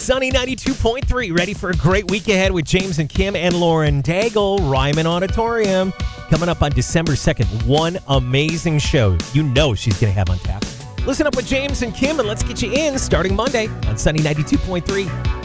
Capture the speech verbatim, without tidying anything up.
Sunny ninety-two point three. Ready for a great week ahead with James and Kim and Lauren Daigle, Ryman Auditorium. Coming up on December second. One amazing show you know she's going to have on tap. Listen up with James and Kim, and let's get you in starting Monday on Sunny ninety-two point three.